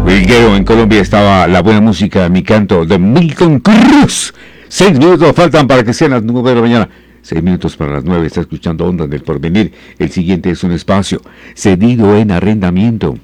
Wilguero, en Colombia estaba la buena música, mi canto de Milton Cruz. 6 minutos faltan para que sean las 9 de la mañana. 6 minutos para las 9, está escuchando Ondas del Porvenir. El siguiente es un espacio cedido en arrendamiento.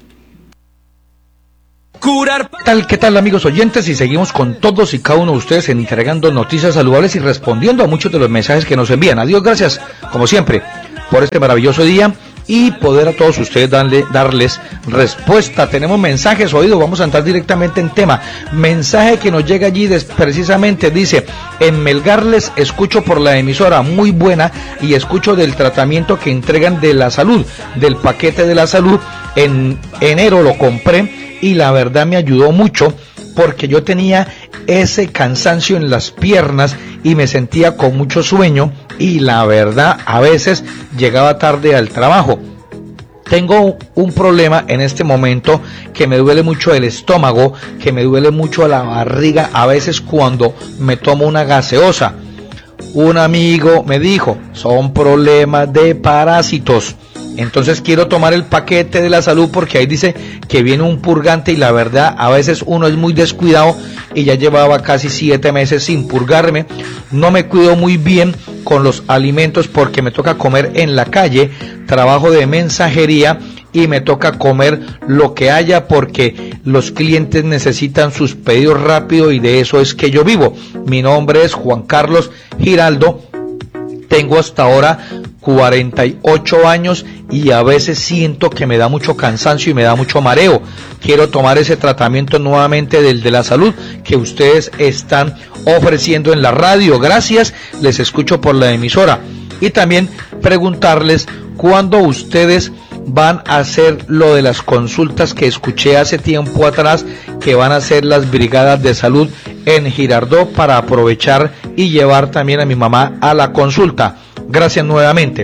¿Qué tal amigos oyentes? Y seguimos con todos y cada uno de ustedes entregando noticias saludables y respondiendo a muchos de los mensajes que nos envían. Adiós, gracias, como siempre, por este maravilloso día y poder a todos ustedes darles respuesta. Tenemos mensajes oídos, vamos a entrar directamente en tema. Mensaje que nos llega allí precisamente, dice: en Melgar les escucho por la emisora, muy buena, y escucho del tratamiento que entregan de la salud, del paquete de la salud. En enero lo compré y la verdad me ayudó mucho porque yo tenía ese cansancio en las piernas y me sentía con mucho sueño y la verdad a veces llegaba tarde al trabajo. Tengo un problema en este momento que me duele mucho el estómago, que me duele mucho la barriga a veces cuando me tomo una gaseosa. Un amigo me dijo, son problemas de parásitos. Entonces quiero tomar el paquete de la salud porque ahí dice que viene un purgante y la verdad a veces uno es muy descuidado y ya llevaba casi 7 meses sin purgarme. No me cuido muy bien con los alimentos porque me toca comer en la calle, trabajo de mensajería y me toca comer lo que haya porque los clientes necesitan sus pedidos rápido y de eso es que yo vivo. Mi nombre es Juan Carlos Giraldo, tengo hasta ahora 48 años y a veces siento que me da mucho cansancio y me da mucho mareo. Quiero tomar ese tratamiento nuevamente del de la salud que ustedes están ofreciendo en la radio. Gracias, les escucho por la emisora. Y también preguntarles cuándo ustedes van a hacer lo de las consultas que escuché hace tiempo atrás, que van a hacer las brigadas de salud en Girardot para aprovechar y llevar también a mi mamá a la consulta. Gracias nuevamente.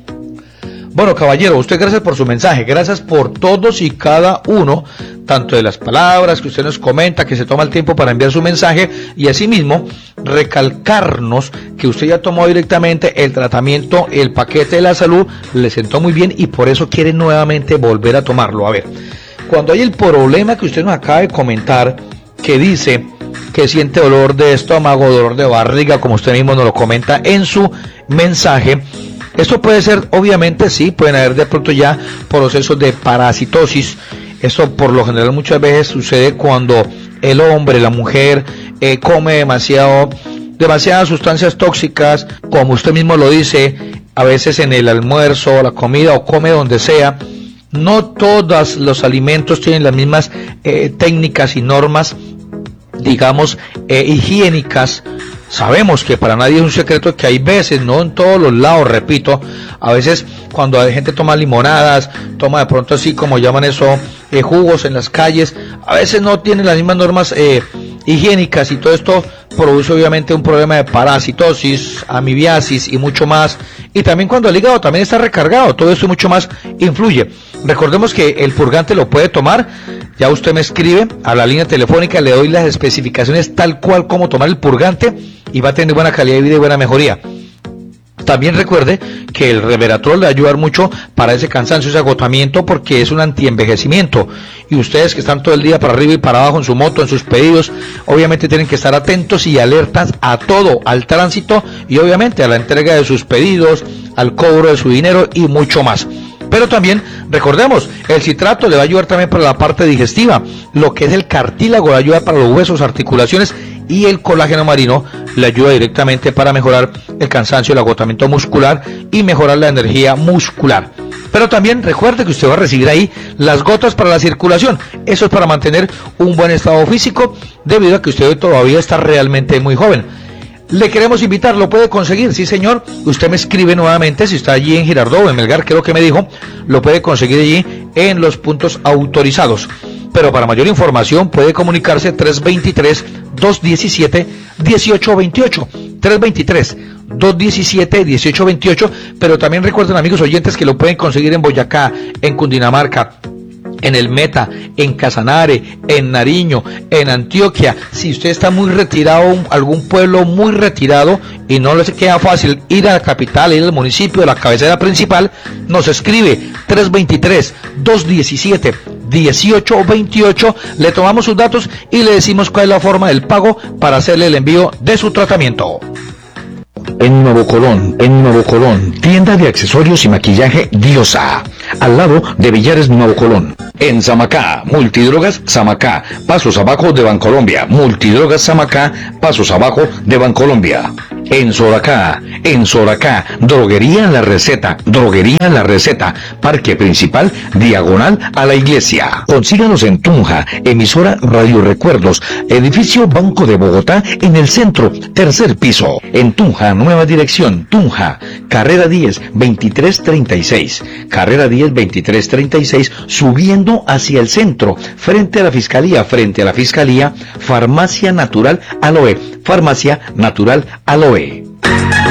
Bueno, caballero, usted gracias por su mensaje, gracias por todos y cada uno, tanto de las palabras que usted nos comenta, que se toma el tiempo para enviar su mensaje, y asimismo recalcarnos que usted ya tomó directamente el tratamiento, el paquete de la salud, le sentó muy bien y por eso quiere nuevamente volver a tomarlo. A ver, cuando hay el problema que usted nos acaba de comentar, que dice que siente dolor de estómago, dolor de barriga, como usted mismo nos lo comenta en su mensaje, esto puede ser, obviamente sí, pueden haber de pronto ya procesos de parasitosis. Esto por lo general muchas veces sucede cuando el hombre, la mujer, come demasiadas sustancias tóxicas, como usted mismo lo dice, a veces en el almuerzo, la comida o come donde sea. No todos los alimentos tienen las mismas técnicas y normas, digamos, higiénicas. Sabemos que para nadie es un secreto que hay veces, no en todos los lados, repito, a veces cuando hay gente toma limonadas, toma de pronto así como llaman eso, jugos en las calles, a veces no tienen las mismas normas higiénicas y todo esto produce obviamente un problema de parasitosis, amibiasis y mucho más. Y también cuando el hígado también está recargado, todo esto y mucho más influye. Recordemos que el purgante lo puede tomar, ya usted me escribe a la línea telefónica, le doy las especificaciones tal cual como tomar el purgante y va a tener buena calidad de vida y buena mejoría. También recuerde que el Reveratrol le va a ayudar mucho para ese cansancio, ese agotamiento, porque es un antienvejecimiento. Y ustedes que están todo el día para arriba y para abajo en su moto, en sus pedidos, obviamente tienen que estar atentos y alertas a todo, al tránsito y obviamente a la entrega de sus pedidos, al cobro de su dinero y mucho más. Pero también, recordemos, el citrato le va a ayudar también para la parte digestiva, lo que es el cartílago le ayuda para los huesos, articulaciones, y el colágeno marino le ayuda directamente para mejorar el cansancio, el agotamiento muscular y mejorar la energía muscular. Pero también recuerde que usted va a recibir ahí las gotas para la circulación. Eso es para mantener un buen estado físico, debido a que usted todavía está realmente muy joven. Le queremos invitar, ¿lo puede conseguir? Sí, señor. Usted me escribe nuevamente, si está allí en Girardot o en Melgar, creo que me dijo, lo puede conseguir allí en los puntos autorizados. Pero para mayor información puede comunicarse 323-217-1828, 323-217-1828, pero también recuerden, amigos oyentes, que lo pueden conseguir en Boyacá, en Cundinamarca, en el Meta, en Casanare, en Nariño, en Antioquia. Si usted está muy retirado, algún pueblo muy retirado y no le queda fácil ir a la capital, ir al municipio, de la cabecera principal, nos escribe 323-217-1828, le tomamos sus datos y le decimos cuál es la forma del pago para hacerle el envío de su tratamiento. En Nuevo Colón, tienda de accesorios y maquillaje Diosa, al lado de Villares Nuevo Colón. En Samacá, Multidrogas Samacá, pasos abajo de Bancolombia. Multidrogas Samacá, pasos abajo de Bancolombia. En Soracá, Droguería La Receta, Parque Principal, diagonal a la iglesia. Consíganos en Tunja, emisora Radio Recuerdos, edificio Banco de Bogotá, en el centro, tercer piso. En Tunja, nueva dirección, Tunja, carrera 10, 2336. Carrera 10, 2336, subiendo hacia el centro, frente a la fiscalía, Farmacia Natural Aloe.